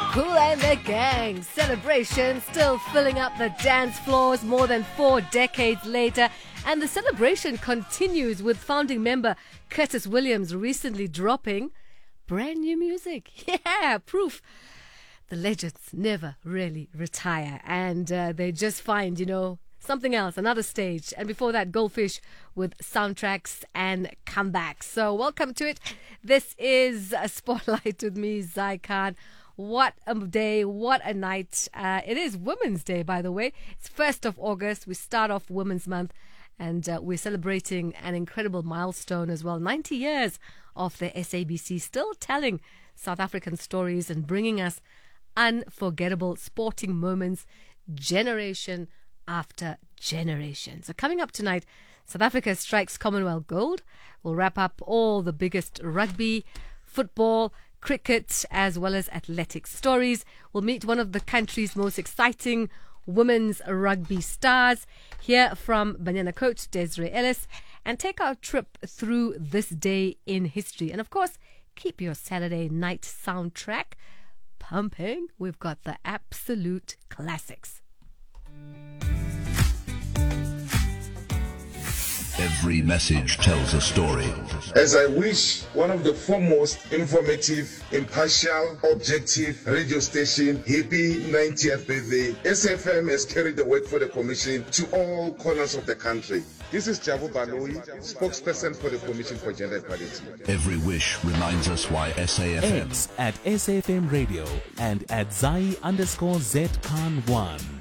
Kool and the Gang celebration still filling up the dance floors more than 4 decades later. And the celebration continues with founding member Curtis Williams recently dropping brand new music. Yeah, proof the legends never really retire. And they just find, something else, another stage. And before that, Goldfish with soundtracks and comebacks. So welcome to it. This is a Spotlight with me, Zai Khan. What a day, what a night. It is Women's Day, by the way. It's 1st of August. We start off Women's Month, and we're celebrating an incredible milestone as well. 90 years of the SABC, still telling South African stories and bringing us unforgettable sporting moments, generation after generation. So coming up tonight, South Africa strikes Commonwealth gold. We'll wrap up all the biggest rugby, football, cricket, as well as athletics stories. We'll meet one of the country's most exciting women's rugby stars, hear from Banyana coach Desiree Ellis, and take our trip through this day in history. And of course, keep your Saturday night soundtrack pumping. We've got the absolute classics. Every message tells a story. As I wish one of the foremost informative, impartial, objective radio station, happy 90th birthday. SFM has carried the work for the Commission to all corners of the country. This is Jabu Baloyi, spokesperson for the Commission for Gender Equality. Every wish reminds us why SAFM. X at SAFM Radio and at Zai_Z Khan 1.